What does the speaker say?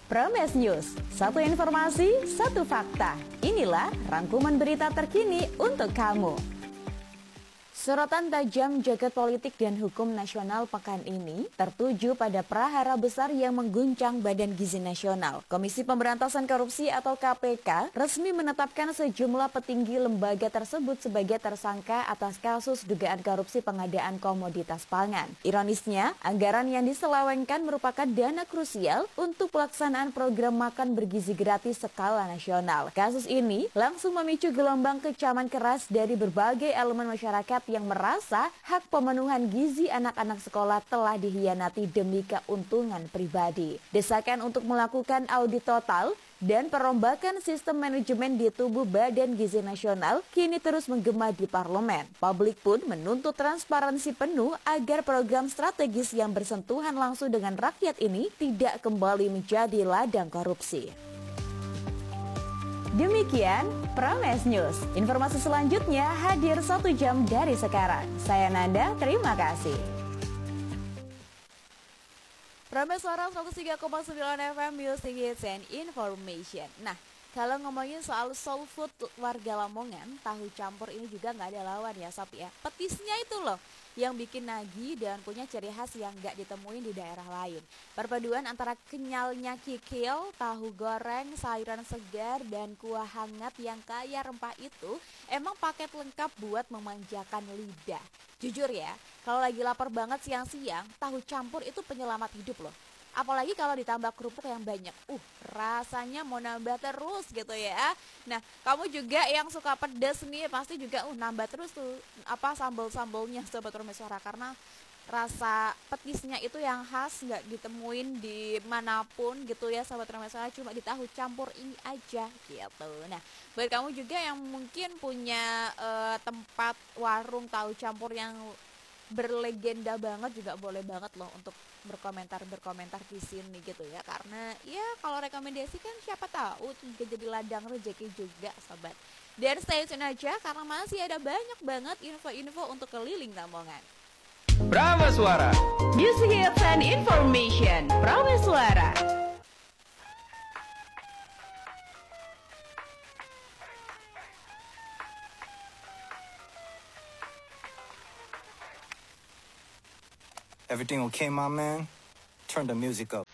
Prames News, satu informasi, satu fakta. Inilah rangkuman berita terkini untuk kamu. Sorotan tajam jagat politik dan hukum nasional pekan ini tertuju pada prahara besar yang mengguncang Badan Gizi Nasional. Komisi Pemberantasan Korupsi atau KPK resmi menetapkan sejumlah petinggi lembaga tersebut sebagai tersangka atas kasus dugaan korupsi pengadaan komoditas pangan. Ironisnya, anggaran yang diselewengkan merupakan dana krusial untuk pelaksanaan program makan bergizi gratis skala nasional. Kasus ini langsung memicu gelombang kecaman keras dari berbagai elemen masyarakat yang merasa hak pemenuhan gizi anak-anak sekolah telah dihianati demi keuntungan pribadi. Desakan untuk melakukan audit total dan perombakan sistem manajemen di tubuh Badan Gizi Nasional kini terus menggema di parlemen. Publik pun menuntut transparansi penuh agar program strategis yang bersentuhan langsung dengan rakyat ini tidak kembali menjadi ladang korupsi. Demikian Prames News. Informasi selanjutnya hadir 1 jam dari sekarang. Saya Nanda, terima kasih. Prames Suara 103,9 FM Music Hits and Information. Nah, kalau ngomongin soal soul food warga Lamongan, tahu campur ini juga nggak ada lawan ya Sob ya. Petisnya itu loh yang bikin nagih dan punya ciri khas yang nggak ditemuin di daerah lain. Perpaduan antara kenyalnya kikil, tahu goreng, sayuran segar, dan kuah hangat yang kaya rempah itu emang paket lengkap buat memanjakan lidah. Jujur ya, kalau lagi lapar banget siang-siang, tahu campur itu penyelamat hidup loh. Apalagi kalau ditambah kerupuk yang banyak. Rasanya mau nambah terus gitu ya. Nah, kamu juga yang suka pedas nih pasti juga nambah terus tuh sambal-sambalnya Sobat Prames Suara, karena rasa petisnya itu yang khas nggak ditemuin di manapun gitu ya Sobat Prames Suara, cuma di tahu campur ini aja gitu. Nah, buat kamu juga yang mungkin punya tempat warung tahu campur yang berlegenda banget juga boleh banget loh untuk berkomentar di sini gitu ya, karena ya kalau rekomendasi kan siapa tahu juga jadi ladang rezeki juga Sobat. Dan stay tune aja karena masih ada banyak banget info-info untuk keliling Lamongan. Prames Suara, Music Hits and Information. Prames Suara. Everything okay, my man? Turn the music up.